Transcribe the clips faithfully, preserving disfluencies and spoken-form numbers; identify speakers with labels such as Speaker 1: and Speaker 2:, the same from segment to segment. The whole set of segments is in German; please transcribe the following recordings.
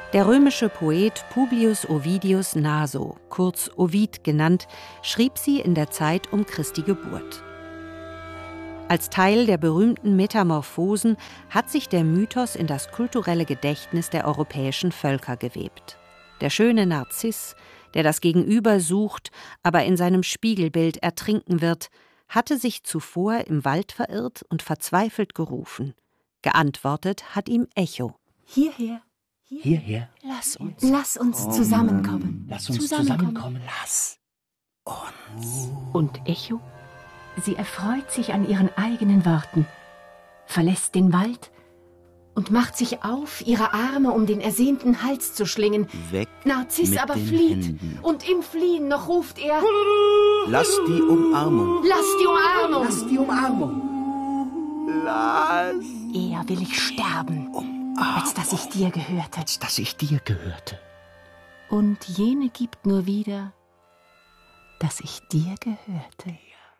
Speaker 1: Der römische Poet Publius Ovidius Naso, kurz Ovid genannt, schrieb sie in der Zeit um Christi Geburt. Als Teil der berühmten Metamorphosen hat sich der Mythos in das kulturelle Gedächtnis der europäischen Völker gewebt. Der schöne Narziss, der das Gegenüber sucht, aber in seinem Spiegelbild ertrinken wird, hatte sich zuvor im Wald verirrt und verzweifelt gerufen. Geantwortet hat ihm Echo.
Speaker 2: Hierher.
Speaker 3: Hierher.
Speaker 2: Lass uns. Lass uns zusammenkommen.
Speaker 3: Lass uns zusammenkommen. Lass uns.
Speaker 2: Und Echo? Sie erfreut sich an ihren eigenen Worten, verlässt den Wald und macht sich auf, ihre Arme um den ersehnten Hals zu schlingen.
Speaker 3: Weg
Speaker 2: Narziss
Speaker 3: mit
Speaker 2: aber
Speaker 3: den
Speaker 2: flieht,
Speaker 3: Händen.
Speaker 2: und im Fliehen noch ruft er:
Speaker 3: Lass die Umarmung.
Speaker 2: Lass die Umarmung.
Speaker 3: Lass die Umarmung. Lass.
Speaker 2: Eher will ich sterben,
Speaker 3: Umarmung.
Speaker 2: als dass ich dir gehörte.
Speaker 3: Als dass ich dir gehörte.
Speaker 2: Und jene gibt nur wieder, dass ich dir gehörte.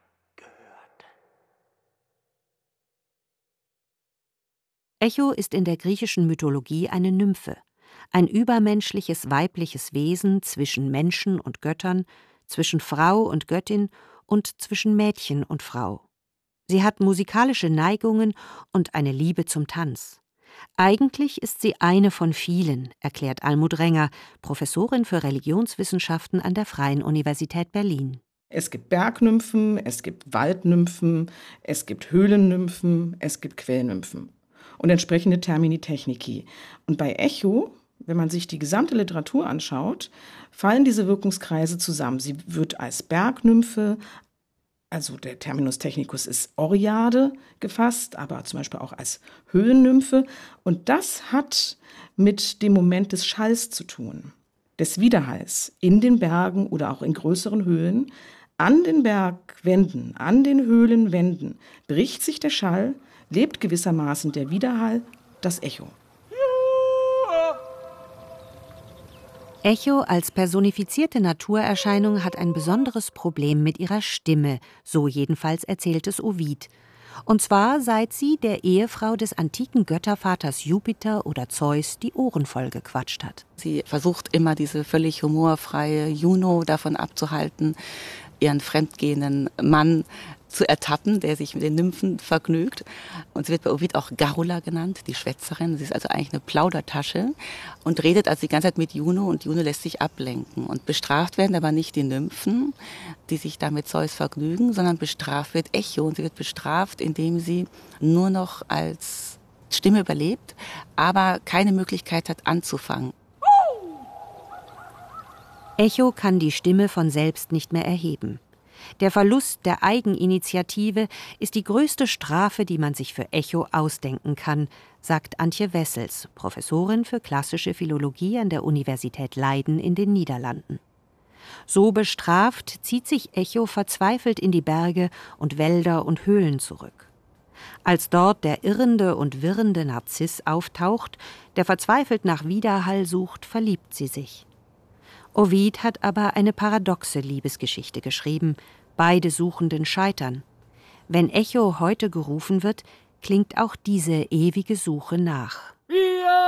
Speaker 1: Echo ist in der griechischen Mythologie eine Nymphe, ein übermenschliches weibliches Wesen zwischen Menschen und Göttern, zwischen Frau und Göttin und zwischen Mädchen und Frau. Sie hat musikalische Neigungen und eine Liebe zum Tanz. Eigentlich ist sie eine von vielen, erklärt Almut Renger, Professorin für Religionswissenschaften an der Freien Universität Berlin.
Speaker 4: Es gibt Bergnymphen, es gibt Waldnymphen, es gibt Höhlennymphen, es gibt Quellnymphen und entsprechende Termini technici. Und bei Echo, wenn man sich die gesamte Literatur anschaut, fallen diese Wirkungskreise zusammen. Sie wird als Bergnymphe, also der Terminus technicus ist Oreade gefasst, aber zum Beispiel auch als Höhennymphe. Und das hat mit dem Moment des Schalls zu tun, des Widerhalls in den Bergen oder auch in größeren Höhlen. An den Bergwänden, an den Höhlenwänden bricht sich der Schall, lebt gewissermaßen der Widerhall, das Echo.
Speaker 1: Echo als personifizierte Naturerscheinung hat ein besonderes Problem mit ihrer Stimme, so jedenfalls erzählt es Ovid. Und zwar seit sie der Ehefrau des antiken Göttervaters Jupiter oder Zeus die Ohren voll gequatscht hat.
Speaker 5: Sie versucht immer, diese völlig humorfreie Juno davon abzuhalten, ihren fremdgehenden Mann zu ertappen, der sich mit den Nymphen vergnügt. Und sie wird bei Ovid auch Garrula genannt, die Schwätzerin. Sie ist also eigentlich eine Plaudertasche und redet also die ganze Zeit mit Juno, und Juno lässt sich ablenken. Und bestraft werden aber nicht die Nymphen, die sich da mit Zeus vergnügen, sondern bestraft wird Echo. Und sie wird bestraft, indem sie nur noch als Stimme überlebt, aber keine Möglichkeit hat anzufangen.
Speaker 1: Echo kann die Stimme von selbst nicht mehr erheben. Der Verlust der Eigeninitiative ist die größte Strafe, die man sich für Echo ausdenken kann, sagt Antje Wessels, Professorin für klassische Philologie an der Universität Leiden in den Niederlanden. So bestraft zieht sich Echo verzweifelt in die Berge und Wälder und Höhlen zurück. Als dort der irrende und wirrende Narziss auftaucht, der verzweifelt nach Widerhall sucht, verliebt sie sich. Ovid hat aber eine paradoxe Liebesgeschichte geschrieben. Beide Suchenden scheitern. Wenn Echo heute gerufen wird, klingt auch diese ewige Suche nach.